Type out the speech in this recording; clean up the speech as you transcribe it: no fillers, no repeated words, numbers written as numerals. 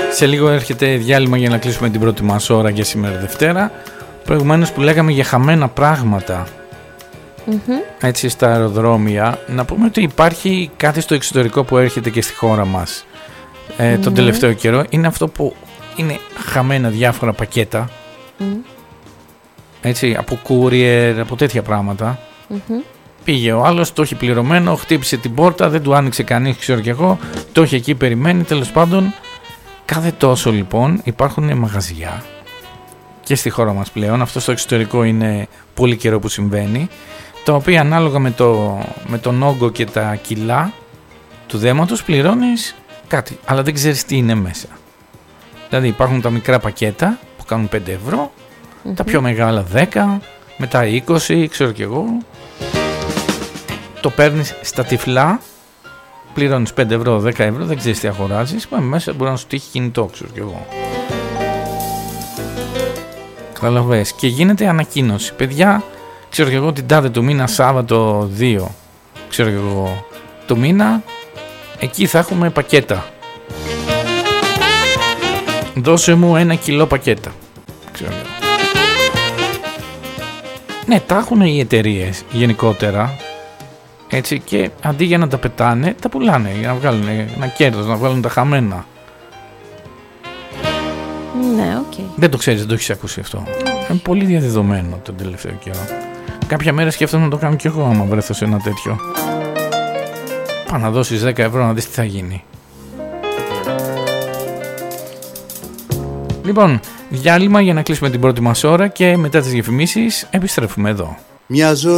Σε λίγο έρχεται διάλειμμα για να κλείσουμε την πρώτη μας ώρα για σήμερα Δευτέρα. Προηγουμένως που λέγαμε για χαμένα πράγματα, έτσι στα αεροδρόμια, να πούμε ότι υπάρχει κάτι στο εξωτερικό που έρχεται και στη χώρα μας τον τελευταίο καιρό. Είναι αυτό που είναι χαμένα διάφορα πακέτα, έτσι, από courier, από τέτοια πράγματα. Πήγε ο άλλος, το έχει πληρωμένο, χτύπησε την πόρτα, δεν του άνοιξε κανείς, ξέρω κι εγώ, το έχει εκεί, περιμένει, τέλος πάντων. Κάθε τόσο λοιπόν υπάρχουν μαγαζιά και στη χώρα μας πλέον, αυτό στο εξωτερικό είναι πολύ καιρό που συμβαίνει, τα οποία ανάλογα με τον όγκο και τα κιλά του δέματος πληρώνεις κάτι, αλλά δεν ξέρεις τι είναι μέσα. Δηλαδή υπάρχουν τα μικρά πακέτα που κάνουν 5 ευρώ, τα πιο μεγάλα 10, μετά 20, ξέρω κι εγώ. Το παίρνεις στα τυφλά, πληρώνεις 5 ευρώ, 10 ευρώ, δεν ξέρεις τι αγοράζεις, μέσα μπορεί να σου τύχει κινητό, ξέρω κι εγώ. Καταλαβες. Και γίνεται ανακοίνωση. Παιδιά, ξέρω κι εγώ την τάδε του μήνα, Σάββατο 2, ξέρω κι εγώ, το μήνα, εκεί θα έχουμε πακέτα. Δώσε μου 1 κιλό πακέτα. Ξέρω εγώ. Ναι, τα έχουν οι εταιρείες γενικότερα. Έτσι, και αντί για να τα πετάνε, τα πουλάνε για να βγάλουν ένα κέρδος, να βγάλουν τα χαμένα. Ναι, οκ. Δεν το ξέρεις, δεν το έχεις ακούσει αυτό. Είναι πολύ διαδεδομένο τον τελευταίο καιρό. Κάποια μέρα σκέφτομαι να το κάνω κι εγώ άμα βρέθω σε ένα τέτοιο. Πάω να δώσεις 10 ευρώ να δεις τι θα γίνει. Λοιπόν, διάλειμμα για να κλείσουμε την πρώτη μας ώρα και μετά τις διαφημίσεις επιστρέφουμε εδώ. Μια ζωή